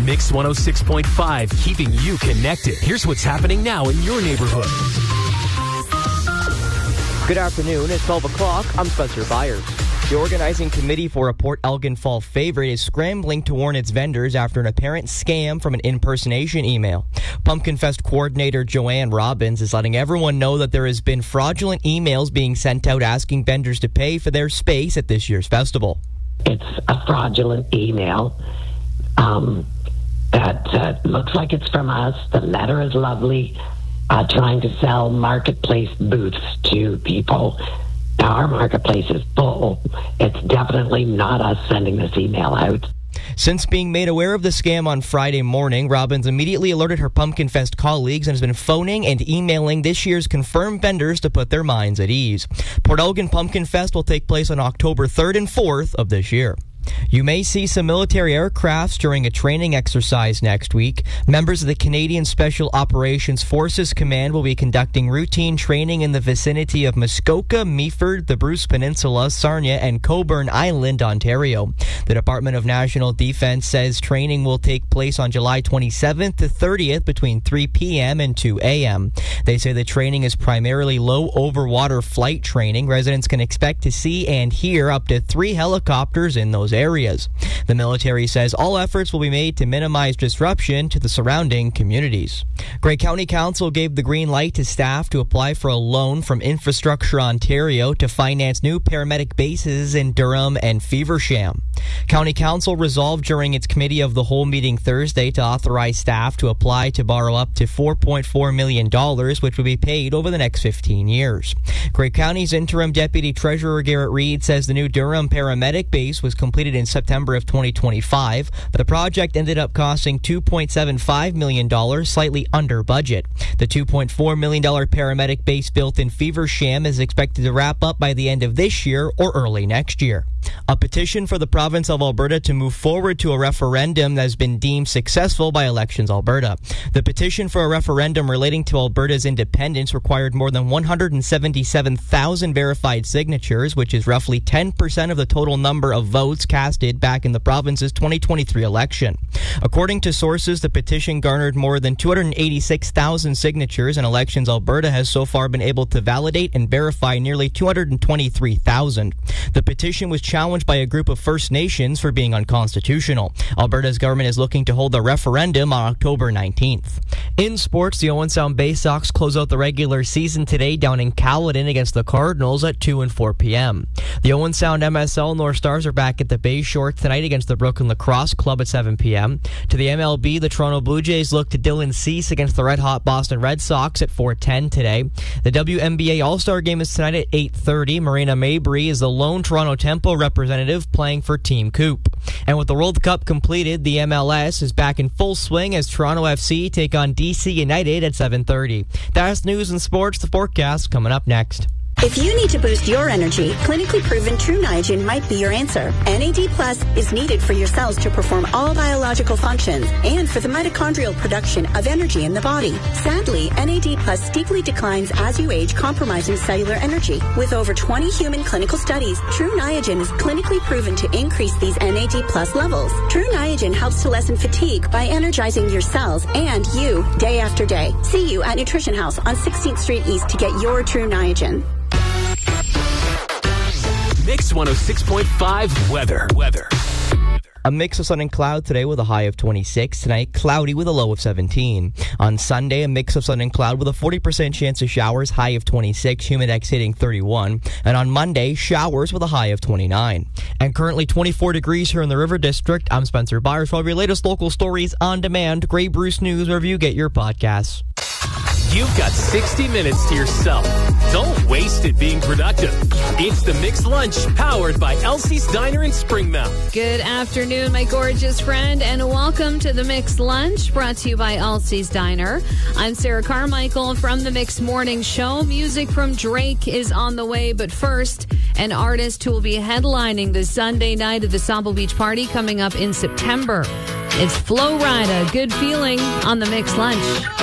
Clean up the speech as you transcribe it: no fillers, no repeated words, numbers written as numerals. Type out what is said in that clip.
Mix 106.5, keeping you connected. Here's what's happening now in your neighborhood. Good afternoon. It's 12 o'clock. I'm Spencer Byers. The organizing committee for a Port Elgin Fall favorite is scrambling to warn its vendors after an apparent scam from an impersonation email. Pumpkin Fest coordinator Joanne Robbins is letting everyone know that there has been fraudulent emails being sent out asking vendors to pay for their space at this year's festival. It's a fraudulent email that looks like it's from us. The letter is lovely, trying to sell marketplace booths to people. Now, our marketplace is full. It's definitely not us sending this email out. Since being made aware of the scam on Friday morning, Robbins immediately alerted her Pumpkin Fest colleagues and has been phoning and emailing this year's confirmed vendors to put their minds at ease. Port Elgin Pumpkin Fest will take place on October 3rd and 4th of this year. You may see some military aircrafts during a training exercise next week. Members of the Canadian Special Operations Forces Command will be conducting routine training in the vicinity of Muskoka, Meaford, the Bruce Peninsula, Sarnia, and Cobourn Island, Ontario. The Department of National Defence says training will take place on July 27th to 30th between 3 p.m. and 2 a.m. They say the training is primarily low over-water flight training. Residents can expect to see and hear up to 3 helicopters in those areas. The military says all efforts will be made to minimize disruption to the surrounding communities. Grey County Council gave the green light to staff to apply for a loan from Infrastructure Ontario to finance new paramedic bases in Durham and Feversham. County Council resolved during its Committee of the Whole meeting Thursday to authorize staff to apply to borrow up to $4.4 million, which will be paid over the next 15 years. Grey County's interim Deputy Treasurer Garrett Reed says the new Durham paramedic base was completed in September of 2025. The project ended up costing $2.75 million, slightly under budget. The $2.4 million paramedic base built in Feversham is expected to wrap up by the end of this year or early next year. A petition for the province of Alberta to move forward to a referendum that has been deemed successful by Elections Alberta. The petition for a referendum relating to Alberta's independence required more than 177,000 verified signatures, which is roughly 10% of the total number of votes casted back in the province's 2023 election. According to sources, the petition garnered more than 286,000 signatures, and Elections Alberta has so far been able to validate and verify nearly 223,000. The petition was challenged by a group of First Nations for being unconstitutional. Alberta's government is looking to hold a referendum on October 19th. In sports, the Owen Sound Bay Sox close out the regular season today down in Caledon against the Cardinals at 2 and 4 p.m. The Owen Sound MSL North Stars are back at the Bay Shore tonight against the Brooklyn Lacrosse Club at 7 p.m. To the MLB, the Toronto Blue Jays look to Dylan Cease against the red-hot Boston Red Sox at 4:10 today. The WNBA All-Star Game is tonight at 8:30. Marina Mabry is the lone Toronto Tempo representative playing for Team Coop. And with the World Cup completed, the MLS is back in full swing as Toronto FC take on DC United at 7:30. That's news and sports. The forecast coming up next. If you need to boost your energy, clinically proven True Niagen might be your answer. NAD Plus is needed for your cells to perform all biological functions and for the mitochondrial production of energy in the body. Sadly, NAD Plus steeply declines as you age, compromising cellular energy. With over 20 human clinical studies, True Niagen is clinically proven to increase these NAD Plus levels. True Niagen helps to lessen fatigue by energizing your cells and you day after day. See you at Nutrition House on 16th Street East to get your True Niagen. Mix 106.5 weather. A mix of sun and cloud today with a high of 26. Tonight, cloudy with a low of 17. On Sunday, a mix of sun and cloud with a 40% chance of showers, high of 26, humidex hitting 31. And on Monday, showers with a high of 29. And currently 24 degrees here in the River District. I'm Spencer Byers for all your latest local stories on demand. Grey Bruce News, wherever you get your podcasts. You've got 60 minutes to yourself. Don't waste it being productive. It's the Mixed Lunch, powered by Elsie's Diner in Springmount. Good afternoon, my gorgeous friend, and welcome to the Mixed Lunch, brought to you by Elsie's Diner. I'm Sarah Carmichael from the Mixed Morning Show. Music from Drake is on the way, but first, an artist who will be headlining the Sunday night of the Sample Beach Party coming up in September. It's Flo Rida. Good feeling on the Mixed Lunch.